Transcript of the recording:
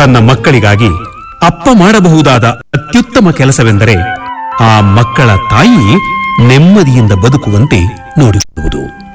ತನ್ನ ಮಕ್ಕಳಿಗಾಗಿ ಅಪ್ಪ ಮಾಡಬಹುದಾದ ಅತ್ಯುತ್ತಮ ಕೆಲಸವೆಂದರೆ ಆ ಮಕ್ಕಳ ತಾಯಿ ನೆಮ್ಮದಿಯಿಂದ ಬದುಕುವಂತೆ ನೋಡಿಕೊಳ್ಳುವುದು.